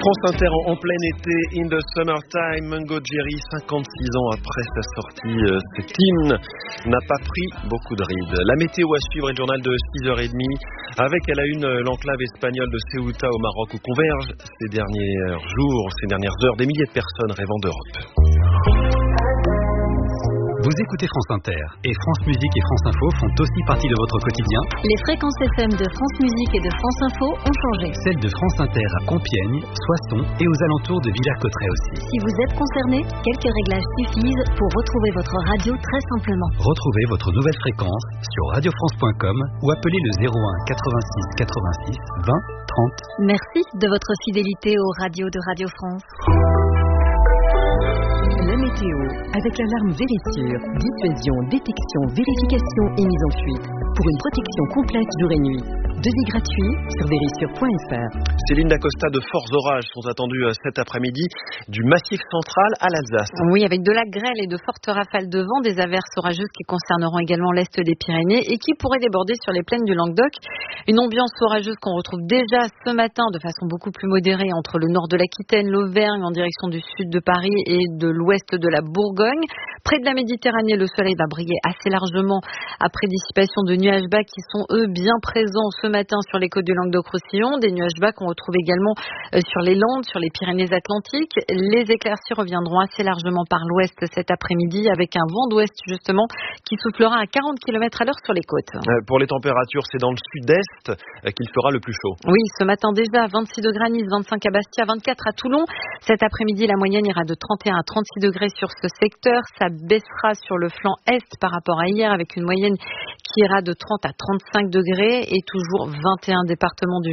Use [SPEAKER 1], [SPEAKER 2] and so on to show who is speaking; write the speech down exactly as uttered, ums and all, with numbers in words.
[SPEAKER 1] France Inter en plein été, In the Summertime, Mungo Jerry, cinquante-six ans après sa sortie, euh, cet hymne n'a pas pris beaucoup de rides. La météo à suivre, le journal de six heures trente, avec à la une l'enclave espagnole de Ceuta au Maroc où convergent ces derniers jours, ces dernières heures, des milliers de personnes rêvant d'Europe.
[SPEAKER 2] Vous écoutez France Inter et France Musique et France Info font aussi partie de votre quotidien.
[SPEAKER 3] Les fréquences F M de France Musique et de France Info ont changé.
[SPEAKER 2] Celles de France Inter à Compiègne, Soissons et aux alentours de Villers-Cotterêts aussi.
[SPEAKER 3] Si vous êtes concerné, quelques réglages suffisent pour retrouver votre radio très simplement.
[SPEAKER 2] Retrouvez votre nouvelle fréquence sur radio france point com ou appelez le zéro un quatre-vingt-six quatre-vingt-six vingt trente.
[SPEAKER 3] Merci de votre fidélité aux radios de Radio France.
[SPEAKER 4] La météo, avec l'alarme Vérissure, dissuasion, détection, vérification et mise en fuite, pour une protection complète jour et nuit. Devis gratuit sur vérissure point f r.
[SPEAKER 1] Céline Dacosta, de forts orages sont attendus cet après-midi du Massif central à l'Alsace.
[SPEAKER 5] Oui, avec de la grêle et de fortes rafales de vent, des averses orageuses qui concerneront également l'est des Pyrénées et qui pourraient déborder sur les plaines du Languedoc. Une ambiance orageuse qu'on retrouve déjà ce matin de façon beaucoup plus modérée entre le nord de l'Aquitaine, l'Auvergne en direction du sud de Paris et de l'ouest de la Bourgogne. Près de la Méditerranée, le soleil va briller assez largement après dissipation de nuages bas qui sont eux bien présents ce matin sur les côtes du Languedoc-Roussillon. Des nuages bas qu'on retrouve également sur les Landes, sur les Pyrénées-Atlantiques. Les éclaircies reviendront assez largement par l'ouest cet après-midi avec un vent d'ouest justement qui soufflera à quarante kilomètres à l'heure sur les côtes.
[SPEAKER 1] Pour les températures, c'est dans le sud-est qu'il fera le plus chaud.
[SPEAKER 5] Oui, ce matin déjà, vingt-six degrés à Nice, vingt-cinq à Bastia, vingt-quatre à Toulon. Cet après-midi, la moyenne ira de trente et un à trente-six degrés sur ce secteur. Ça baissera sur le flanc est par rapport à hier avec une moyenne qui ira de trente à trente-cinq degrés et toujours vingt et un départements du